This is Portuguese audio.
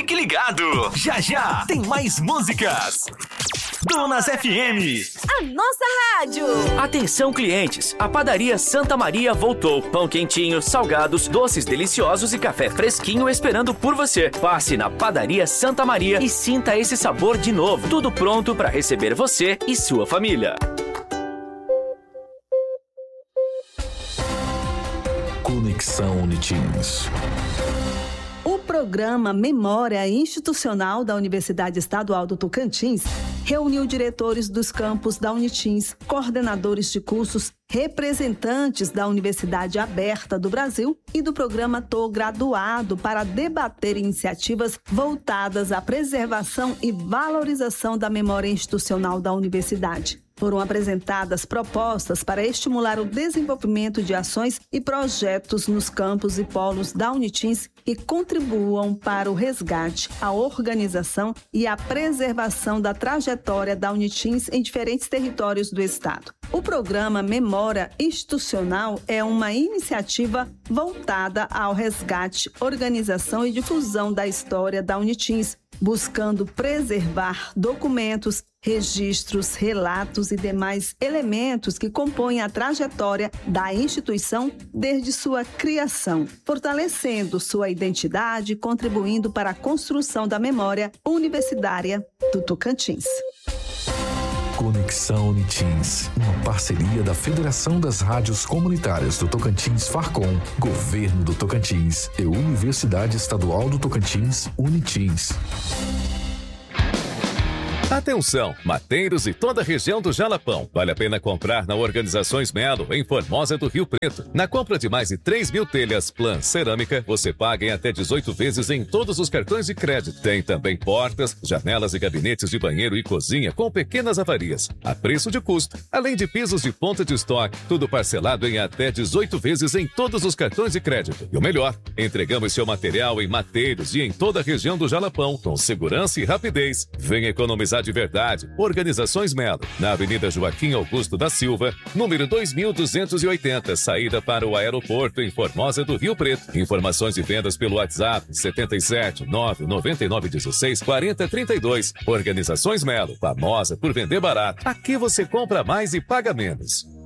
Fique ligado. Já já tem mais músicas. Donas FM. A nossa rádio. Atenção, clientes. A Padaria Santa Maria voltou. Pão quentinho, salgados, doces deliciosos e café fresquinho esperando por você. Passe na Padaria Santa Maria e sinta esse sabor de novo. Tudo pronto para receber você e sua família. Conexão Uniteens. O programa Memória Institucional da Universidade Estadual do Tocantins reuniu diretores dos campos da Uniteens, coordenadores de cursos, representantes da Universidade Aberta do Brasil e do programa Tô Graduado para debater iniciativas voltadas à preservação e valorização da memória institucional da universidade. Foram apresentadas propostas para estimular o desenvolvimento de ações e projetos nos campos e polos da Uniteens que contribuam para o resgate, a organização e a preservação da trajetória da Uniteens em diferentes territórios do estado. O programa Memória Institucional é uma iniciativa voltada ao resgate, organização e difusão da história da Uniteens, buscando preservar documentos, registros, relatos e demais elementos que compõem a trajetória da instituição desde sua criação, fortalecendo sua identidade e contribuindo para a construção da memória universitária do Tocantins. Conexão Uniteens, uma parceria da Federação das Rádios Comunitárias do Tocantins Farcom, Governo do Tocantins e Universidade Estadual do Tocantins, Uniteens. Atenção, mateiros e toda a região do Jalapão. Vale a pena comprar na Organizações Melo, em Formosa do Rio Preto. Na compra de mais de 3.000 telhas Plan Cerâmica, você paga em até 18 vezes em todos os cartões de crédito. Tem também portas, janelas e gabinetes de banheiro e cozinha com pequenas avarias, a preço de custo. Além de pisos de ponta de estoque, tudo parcelado em até 18 vezes em todos os cartões de crédito. E o melhor, entregamos seu material em mateiros e em toda a região do Jalapão, com segurança e rapidez. Venha economizar de verdade. Organizações Melo, na Avenida Joaquim Augusto da Silva, número 2280, saída para o aeroporto em Formosa do Rio Preto. Informações e vendas pelo WhatsApp 77 99916 4032. Organizações Melo, famosa por vender barato. Aqui você compra mais e paga menos.